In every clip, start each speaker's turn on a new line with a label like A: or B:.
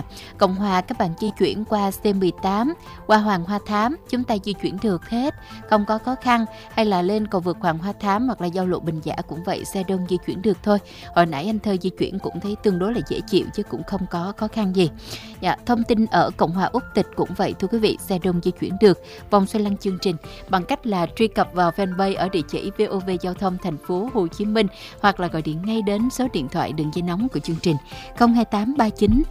A: Cộng Hòa các bạn di chuyển qua C18, qua Hoàng Hoa Thám, chúng ta di chuyển được hết, không có khó khăn. Hay là lên cầu vượt Hoàng Hoa Thám hoặc là giao lộ Bình Giả cũng vậy, xe đông di chuyển được thôi. Hồi nãy anh Thơ di chuyển cũng thấy tương đối là dễ chịu chứ cũng không có khó khăn gì. Thông tin ở Cộng Hòa Úc Tịch cũng vậy thưa quý vị, xe đông di chuyển được. Vòng xoay lăn chương trình bằng cách là truy cập vào fanpage ở địa chỉ VOV Giao thông Thành phố Hồ Chí Minh hoặc là gọi điện ngay đến số điện thoại đường dây nóng của chương trình 02839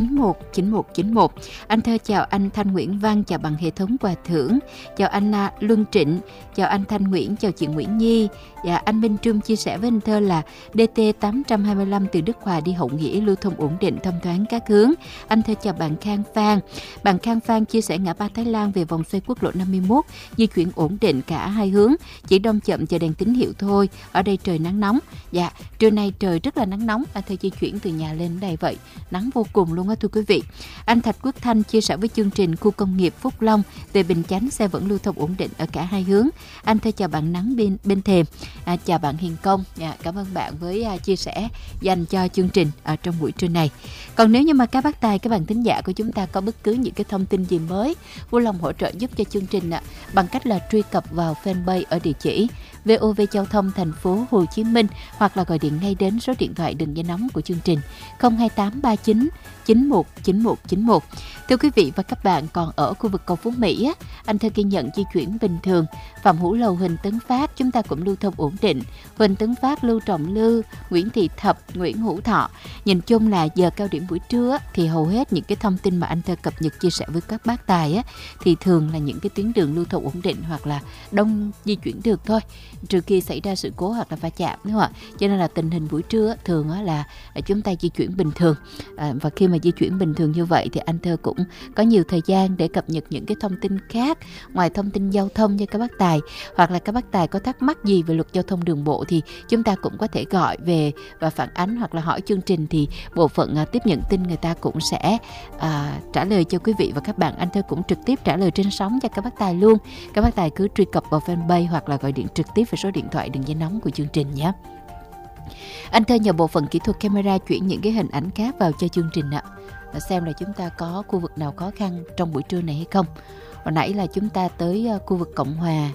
A: 919191. Anh Thơ chào anh Thanh Nguyễn Văn, chào bằng hệ thống quà thưởng, chào anh Luân Trịnh, chào anh Thanh Nguyễn, chào chị Nguyễn Nhi. Và anh Minh Trung chia sẻ với anh Thơ là DT 825 từ Đức Hòa đi Hậu Nghĩa lưu thông ổn định thông thoáng các hướng. Anh Thơ chào bạn Khang Phan. Bạn Khang Phan chia sẻ ngã ba Thái Lan về vòng xoay quốc lộ 51 di chuyển ổn định cả hai hướng, chỉ đâm chậm chờ đèn tín hiệu thôi. Ở đây trời nắng nóng. Dạ, trưa nay trời rất là nắng nóng. Anh Thơ di chuyển từ nhà lên đây vậy, nắng vô cùng luôn á thưa quý vị. Anh Thạch Quốc Thanh chia sẻ với chương trình khu công nghiệp Phúc Long về Bình Chánh xe vẫn lưu thông ổn định ở cả hai hướng. Anh Thơ chào bạn Nắng bên thềm. Chào bạn Hiền Công. Cảm ơn bạn với chia sẻ dành cho chương trình ở trong buổi trưa này. Còn nếu như mà các bác tài, các bạn thính giả của chúng ta có bất cứ những cái thông tin gì mới, vui lòng hỗ trợ giúp cho chương trình bằng cách là truy cập vào fanpage ở địa chỉ VOV Giao thông Thành phố Hồ Chí Minh hoặc là gọi điện ngay đến số điện thoại đường dây nóng của chương trình 02839 919191. Thưa quý vị và các bạn, còn ở khu vực cầu Phú Mỹ anh Thơ ghi nhận di chuyển bình thường. Phạm Hữu Lầu, Huỳnh Tấn Phát chúng ta cũng lưu thông ổn định. Huỳnh Tấn Phát, Lưu Trọng Lư, Nguyễn Thị Thập, Nguyễn Hữu Thọ. Nhìn chung là giờ cao điểm buổi trưa thì hầu hết những cái thông tin mà anh Thơ cập nhật chia sẻ với các bác tài thì thường là những cái tuyến đường lưu thông ổn định hoặc là đông di chuyển được thôi, trừ khi xảy ra sự cố hoặc là va chạm, đúng không ạ? Cho nên là tình hình buổi trưa thường là chúng ta di chuyển bình thường. Và khi mà di chuyển bình thường như vậy thì anh Thơ cũng có nhiều thời gian để cập nhật những cái thông tin khác ngoài thông tin giao thông cho các bác tài, hoặc là các bác tài có thắc mắc gì về luật giao thông đường bộ thì chúng ta cũng có thể gọi về và phản ánh hoặc là hỏi chương trình, thì bộ phận tiếp nhận tin người ta cũng sẽ trả lời cho quý vị và các bạn. Anh Thơ cũng trực tiếp trả lời trên sóng cho các bác tài luôn. Các bác tài cứ truy cập vào fanpage hoặc là gọi điện trực tiếp về số điện thoại đường dây nóng của chương trình nhé. Anh Thơ nhờ bộ phận kỹ thuật camera chuyển những cái hình ảnh khác vào cho chương trình xem là chúng ta có khu vực nào khó khăn trong buổi trưa này hay không. Hồi nãy là chúng ta tới khu vực Cộng Hòa,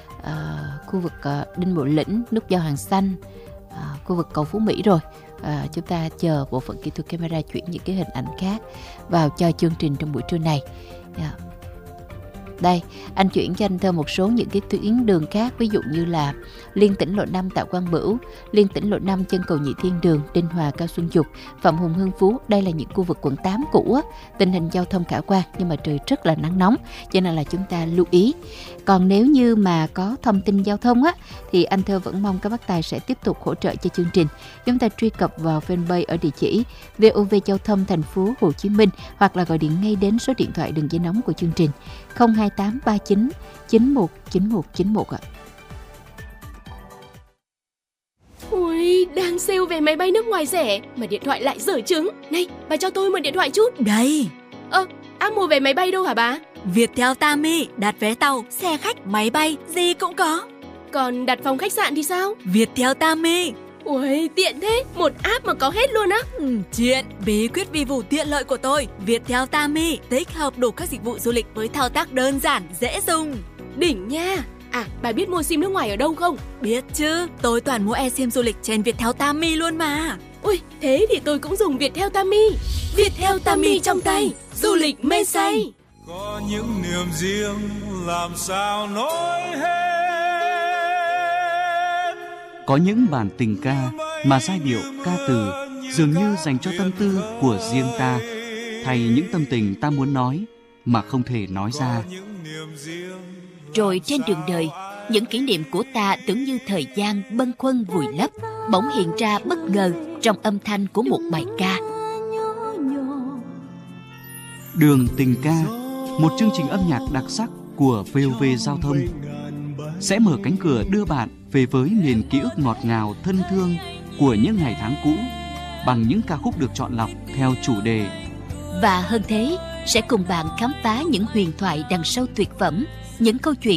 A: khu vực Đinh Bộ Lĩnh, nút giao Hàng Xanh, khu vực cầu Phú Mỹ rồi. Chúng ta chờ bộ phận kỹ thuật camera chuyển những cái hình ảnh khác vào cho chương trình trong buổi trưa này. Đây, anh chuyển cho anh Thơ một số những cái tuyến đường khác, ví dụ như là liên tỉnh lộ 5 Tạ Quang Bửu, liên tỉnh lộ 5 chân cầu Nhị Thiên Đường, Đinh Hòa, Cao Xuân Dục, Phạm Hùng, Hưng Phú. Đây là những khu vực quận 8 cũ tình hình giao thông khả quan nhưng mà trời rất là nắng nóng, cho nên là chúng ta lưu ý. Còn nếu như mà có thông tin giao thông thì anh Thơ vẫn mong các bác tài sẽ tiếp tục hỗ trợ cho chương trình. Chúng ta truy cập vào fanpage ở địa chỉ VOV Giao thông Thành phố Hồ Chí Minh hoặc là gọi điện ngay đến số điện thoại đường dây nóng của chương trình 02839 919191 ạ.
B: Ui, đang sale vé máy bay nước ngoài rẻ mà điện thoại lại dở trứng. Này, bà cho tôi mượn điện thoại chút.
C: Đây.
B: Mua vé máy bay đâu hả bà?
C: Viettel Tami, đặt vé tàu, xe khách, máy bay, gì cũng có.
B: Còn đặt phòng khách sạn thì sao?
C: Viettel Tami.
B: Ui, tiện thế, một app mà có hết luôn á.
C: Chuyện bí quyết vi vụ tiện lợi của tôi. Viettel Tami tích hợp đủ các dịch vụ du lịch với thao tác đơn giản, dễ dùng.
B: Đỉnh nha. Bà biết mua sim nước ngoài ở đâu không?
C: Biết chứ, tôi toàn mua eSIM du lịch trên Viettel Tami luôn mà.
B: Ui, thế thì tôi cũng dùng Viettel Tami. Viettel Tami trong tay, du lịch mê say.
D: Có những niềm riêng làm sao nói hết.
E: Có những bản tình ca mà giai điệu ca từ dường như dành cho tâm tư của riêng ta, thay những tâm tình ta muốn nói mà không thể nói ra.
A: Rồi trên đường đời, những kỷ niệm của ta tưởng như thời gian bâng khuâng vùi lấp, bỗng hiện ra bất ngờ trong âm thanh của một bài ca.
E: Đường tình ca, một chương trình âm nhạc đặc sắc của VOV Giao thông sẽ mở cánh cửa đưa bạn về với miền ký ức ngọt ngào thân thương của những ngày tháng cũ bằng những ca khúc được chọn lọc theo chủ đề.
A: Và hơn thế, sẽ cùng bạn khám phá những huyền thoại đằng sau tuyệt phẩm, những câu chuyện